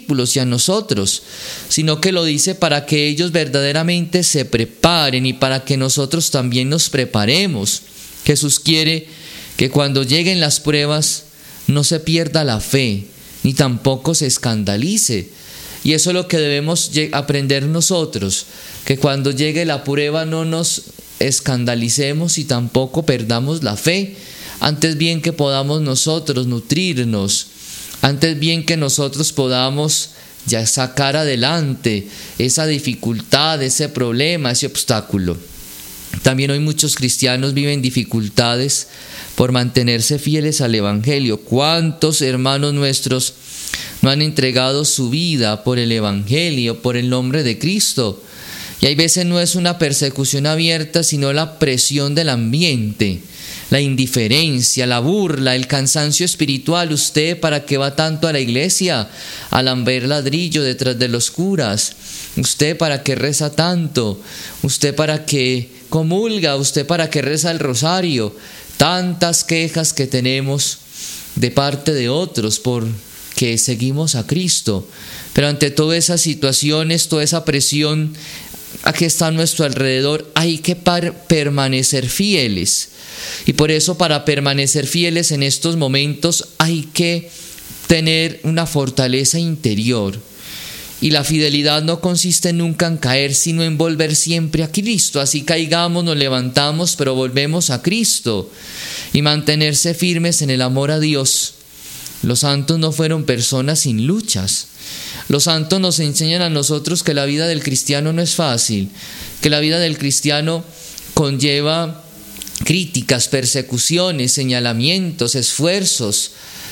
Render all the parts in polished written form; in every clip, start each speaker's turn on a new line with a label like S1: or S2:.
S1: discípulos y a nosotros, sino que lo dice para que ellos verdaderamente se preparen y para que nosotros también nos preparemos. Jesús quiere que cuando lleguen las pruebas no se pierda la fe, ni tampoco se escandalice. Y eso es lo que debemos aprender nosotros, que cuando llegue la prueba no nos escandalicemos y tampoco perdamos la fe. Antes bien que podamos nosotros nutrirnos, antes bien que nosotros podamos ya sacar adelante esa dificultad, ese problema, ese obstáculo. También hoy muchos cristianos viven dificultades por mantenerse fieles al Evangelio. ¿Cuántos hermanos nuestros no han entregado su vida por el Evangelio, por el nombre de Cristo? Y hay veces no es una persecución abierta, sino la presión del ambiente, la indiferencia, la burla, el cansancio espiritual. ¿Usted para qué va tanto a la iglesia? A lamber ladrillo detrás de los curas. ¿Usted para qué reza tanto? ¿Usted para qué comulga? ¿Usted para qué reza el rosario? Tantas quejas que tenemos de parte de otros porque seguimos a Cristo. Pero ante todas esas situaciones, toda esa presión que está a nuestro alrededor, hay que permanecer fieles. Y por eso, para permanecer fieles en estos momentos, hay que tener una fortaleza interior. Y la fidelidad no consiste nunca en caer, sino en volver siempre a Cristo. Así caigamos, nos levantamos, pero volvemos a Cristo. Y mantenerse firmes en el amor a Dios. Los santos no fueron personas sin luchas. Los santos nos enseñan a nosotros que la vida del cristiano no es fácil, que la vida del cristiano conlleva críticas, persecuciones, señalamientos, esfuerzos,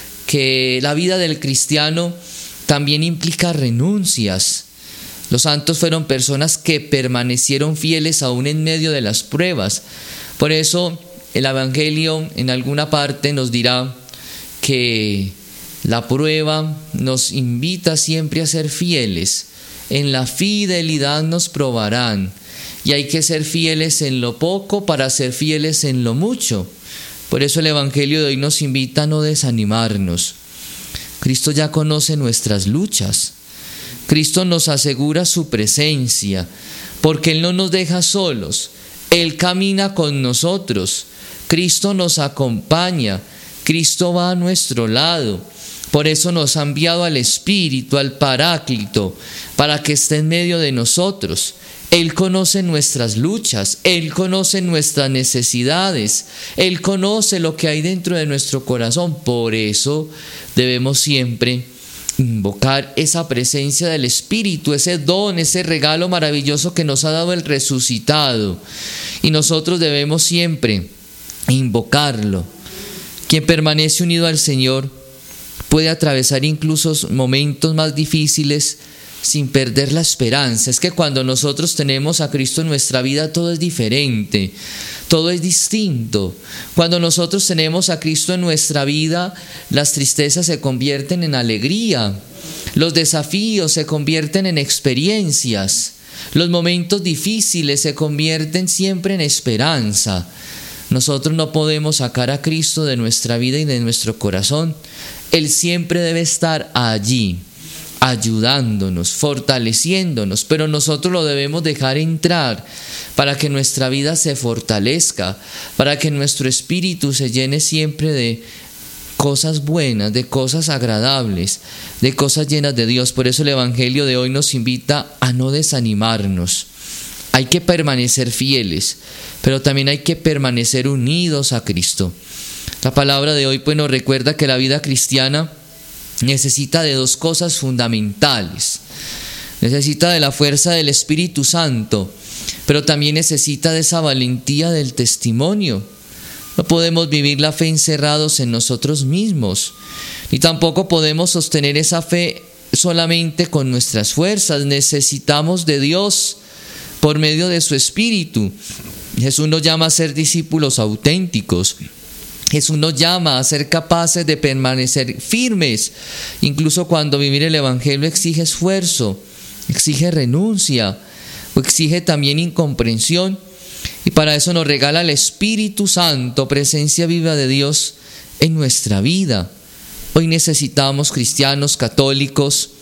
S1: que la vida del cristiano también implica renuncias. Los santos fueron personas que permanecieron fieles aún en medio de las pruebas. Por eso el Evangelio en alguna parte nos dirá que la prueba nos invita siempre a ser fieles. En la fidelidad nos probarán. Y hay que ser fieles en lo poco para ser fieles en lo mucho. Por eso el Evangelio de hoy nos invita a no desanimarnos. Cristo ya conoce nuestras luchas. Cristo nos asegura su presencia, porque Él no nos deja solos. Él camina con nosotros. Cristo nos acompaña. Cristo va a nuestro lado. Por eso nos ha enviado al Espíritu, al Paráclito, para que esté en medio de nosotros. Él conoce nuestras luchas, Él conoce nuestras necesidades, Él conoce lo que hay dentro de nuestro corazón. Por eso debemos siempre invocar esa presencia del Espíritu, ese don, ese regalo maravilloso que nos ha dado el resucitado. Y nosotros debemos siempre invocarlo. Quien permanece unido al Señor puede atravesar incluso momentos más difíciles sin perder la esperanza. Es que cuando nosotros tenemos a Cristo en nuestra vida, todo es diferente, todo es distinto. Cuando nosotros tenemos a Cristo en nuestra vida, las tristezas se convierten en alegría, los desafíos se convierten en experiencias, los momentos difíciles se convierten siempre en esperanza. Nosotros no podemos sacar a Cristo de nuestra vida y de nuestro corazón. Él siempre debe estar allí, ayudándonos, fortaleciéndonos, pero nosotros lo debemos dejar entrar para que nuestra vida se fortalezca, para que nuestro espíritu se llene siempre de cosas buenas, de cosas agradables, de cosas llenas de Dios. Por eso el Evangelio de hoy nos invita a no desanimarnos. Hay que permanecer fieles, pero también hay que permanecer unidos a Cristo. La palabra de hoy pues nos recuerda que la vida cristiana necesita de dos cosas fundamentales. Necesita de la fuerza del Espíritu Santo, pero también necesita de esa valentía del testimonio. No podemos vivir la fe encerrados en nosotros mismos, ni tampoco podemos sostener esa fe solamente con nuestras fuerzas. Necesitamos de Dios por medio de su Espíritu. Jesús nos llama a ser discípulos auténticos. Jesús nos llama a ser capaces de permanecer firmes, incluso cuando vivir el Evangelio exige esfuerzo, exige renuncia, o exige también incomprensión. Y para eso nos regala el Espíritu Santo, presencia viva de Dios en nuestra vida. Hoy necesitamos cristianos católicos